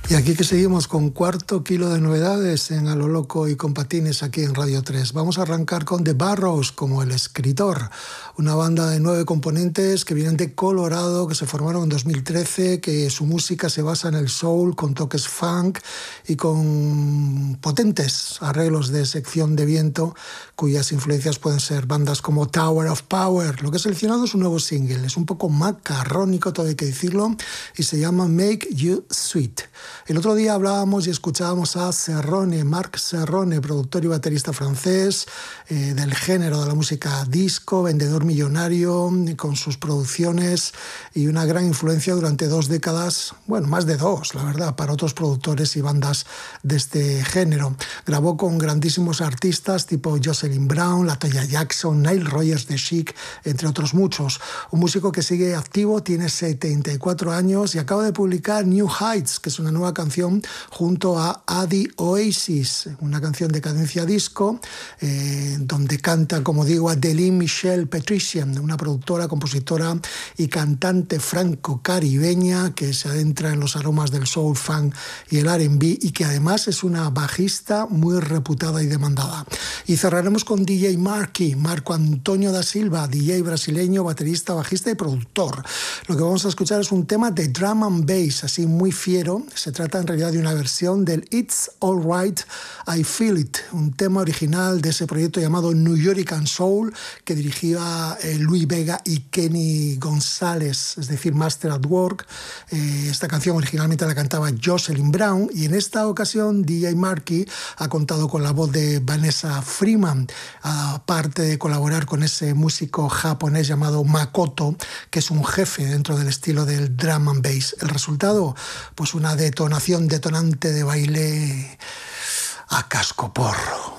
Y aquí que seguimos con cuarto kilo de novedades en A lo Loco y con Patines aquí en Radio 3. Vamos a arrancar con The Barrows como el escritor, una banda de 9 componentes que vienen de Colorado, que se formaron en 2013, que su música se basa en el soul con toques funk y con potentes arreglos de sección de viento, cuyas influencias pueden ser bandas como Tower of Power. Lo que he seleccionado es un nuevo single, es un poco macarrónico, todo hay que decirlo, y se llama Make You Sweet. El otro día hablábamos y escuchábamos a Serrone, Marc Serrone, productor y baterista francés, del género de la música disco, vendedor millonario, con sus producciones y una gran influencia durante 2 décadas, bueno, más de 2, la verdad, para otros productores y bandas de este género. Grabó con grandísimos artistas tipo Jocelyn Brown, LaToya Jackson, Nile Rodgers de Chic, entre otros muchos. Un músico que sigue activo, tiene 74 años y acaba de publicar New Heights, que es una nueva canción junto a Adi Oasis, una canción de cadencia disco, donde canta, como digo, Adeline Michelle Patrician, una productora, compositora y cantante franco-caribeña que se adentra en los aromas del soul, funk y el R&B, y que además es una bajista muy reputada y demandada. Y cerraremos con DJ Marky, Marco Antonio da Silva, DJ brasileño, baterista, bajista y productor. Lo que vamos a escuchar es un tema de drum and bass, así muy fiero. Se trata en realidad de una versión del It's Alright, I Feel It, un tema original de ese proyecto llamado New York Soul, que dirigía Luis Vega y Kenny González, es decir, Master at Work. Esta canción originalmente la cantaba Jocelyn Brown, y en esta ocasión DJ Marky ha contado con la voz de Vanessa Freeman, aparte de colaborar con ese músico japonés llamado Makoto, que es un jefe dentro del estilo del drum and bass. El resultado, pues una detonante de baile a cascoporro.